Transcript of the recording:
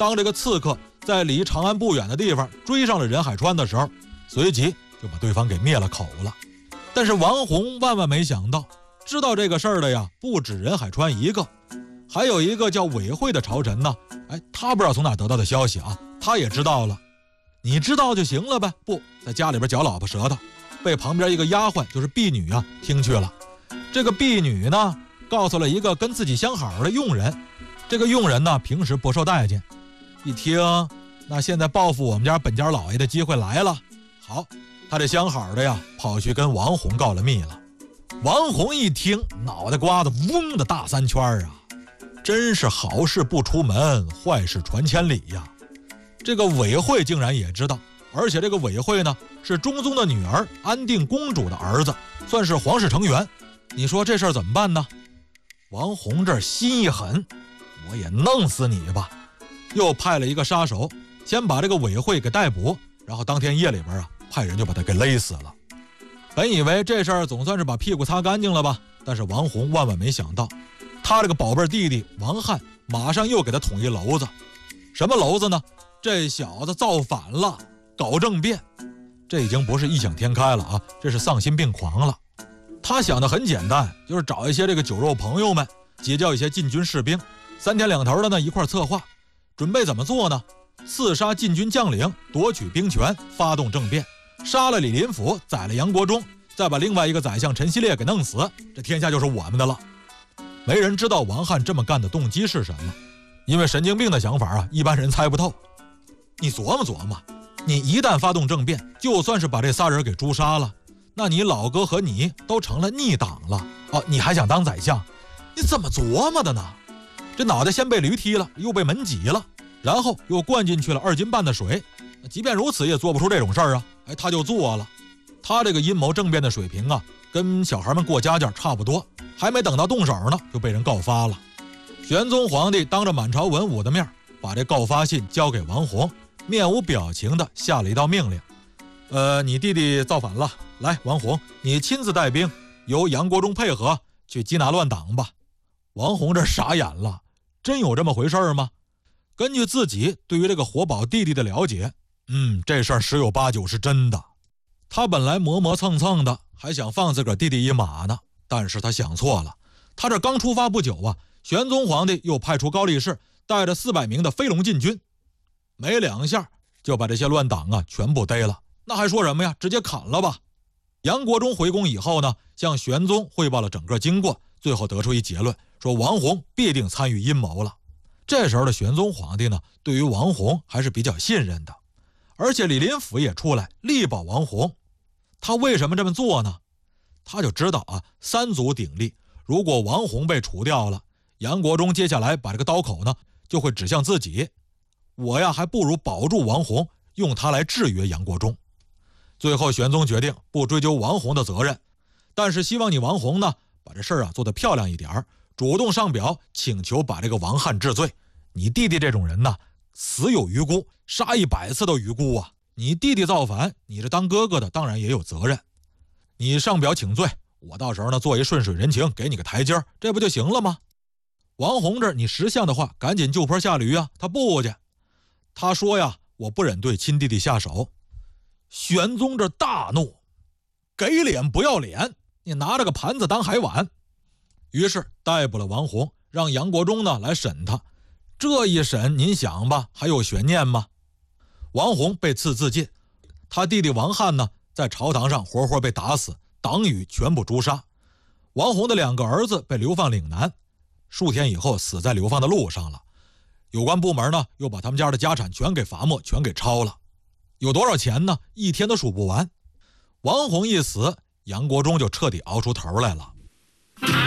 当这个刺客在离长安不远的地方追上了任海川的时候，随即就把对方给灭了口了。但是王弘万万没想到，知道这个事儿的呀，不止任海川一个，还有一个叫韦惠的朝臣呢。他不知道从哪得到的消息啊，他也知道了。你知道就行了呗，不在家里边嚼老婆舌头，被旁边一个丫鬟，就是婢女啊，听去了。这个婢女呢，告诉了一个跟自己相好的佣人。这个佣人呢，平时不受待见，一听那现在报复我们家本家老爷的机会来了。好，他这相好的呀，跑去跟王弘告了密了。王弘一听，脑袋瓜子嗡的大3圈啊！真是好事不出门，坏事传千里呀。这个韦惠竟然也知道，而且这个韦惠呢，是中宗的女儿安定公主的儿子，算是皇室成员。你说这事儿怎么办呢？王弘这心一狠，我也弄死你吧！又派了一个杀手，先把这个韦惠给逮捕，然后当天夜里边啊，派人就把他给勒死了。本以为这事儿总算是把屁股擦干净了吧，但是王弘万万没想到，他这个宝贝弟弟王翰马上又给他捅一娄子。什么娄子呢？这小子造反了，搞政变。这已经不是异想天开了啊，这是丧心病狂了。他想的很简单，就是找一些这个酒肉朋友们，结交一些禁军士兵，3天2头的呢一块策划，准备怎么做呢？刺杀禁军将领，夺取兵权，发动政变，杀了李林甫，宰了杨国忠，再把另外一个宰相陈希烈给弄死，这天下就是我们的了。没人知道王翰这么干的动机是什么，因为神经病的想法啊，一般人猜不透。你琢磨琢磨，你一旦发动政变，就算是把这仨人给诛杀了，那你老哥和你都成了逆党了哦，你还想当宰相？你怎么琢磨的呢？这脑袋先被驴踢了，又被门挤了，然后又灌进去了2斤半的水，即便如此也做不出这种事儿啊！他就做了。他这个阴谋政变的水平啊，跟小孩们过家家差不多，还没等到动手呢，就被人告发了。玄宗皇帝当着满朝文武的面，把这告发信交给王弘，面无表情地下了一道命令：你弟弟造反了，来，王弘，你亲自带兵，由杨国忠配合去缉拿乱党吧。王弘这傻眼了，真有这么回事吗？根据自己对于这个活宝弟弟的了解，这事儿10有8九是真的。他本来磨磨蹭蹭的，还想放自个儿弟弟一马呢，但是他想错了。他这刚出发不久啊，玄宗皇帝又派出高力士带着400名的飞龙禁军，没2下就把这些乱党啊全部逮了。那还说什么呀？直接砍了吧。杨国忠回宫以后呢，向玄宗汇报了整个经过，最后得出一结论，说王弘必定参与阴谋了。这时候的玄宗皇帝呢，对于王弘还是比较信任的，而且李林甫也出来力保王弘。他为什么这么做呢？他就知道啊，3足鼎立，如果王弘被除掉了，杨国忠接下来把这个刀口呢就会指向自己，我呀还不如保住王弘，用他来制约杨国忠。最后玄宗决定不追究王弘的责任，但是希望你王弘呢把这事儿啊做得漂亮一点，主动上表请求把这个王翰治罪。你弟弟这种人呢，死有余辜，杀100次都余辜啊！你弟弟造反，你这当哥哥的当然也有责任。你上表请罪，我到时候呢做一顺水人情，给你个台阶，这不就行了吗？王弘这你识相的话，赶紧就坡下驴啊！他不去，他说呀，我不忍对亲弟弟下手。玄宗这大怒，给脸不要脸，你拿着个盘子当海碗。于是逮捕了王弘，让杨国忠呢来审他。这一审您想吧，还有悬念吗？王弘被赐自尽，他弟弟王翰呢在朝堂上活活被打死，党羽全部诛杀。王弘的2个儿子被流放岭南，数天以后死在流放的路上了。有关部门呢又把他们家的家产全给罚没，全给抄了。有多少钱呢？一天都数不完。王弘一死，杨国忠就彻底熬出头来了。